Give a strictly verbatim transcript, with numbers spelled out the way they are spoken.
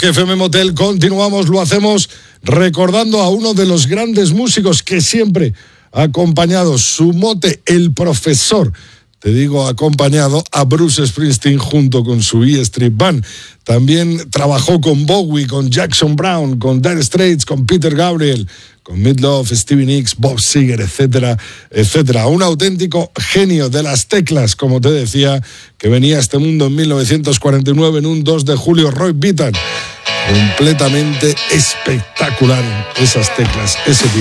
F M Motel, continuamos, lo hacemos recordando a uno de los grandes músicos que siempre ha acompañado, su mote, el profesor. Te digo, acompañado a Bruce Springsteen junto con su E Street Band. También trabajó con Bowie, con Jackson Browne, con Dire Straits, con Peter Gabriel, con Meat Loaf, Stevie Nicks, Bob Seger, etcétera, etcétera. Un auténtico genio de las teclas, como te decía, que venía a este mundo en mil novecientos cuarenta y nueve en un dos de julio. Roy Bittan, completamente espectacular esas teclas, ese día.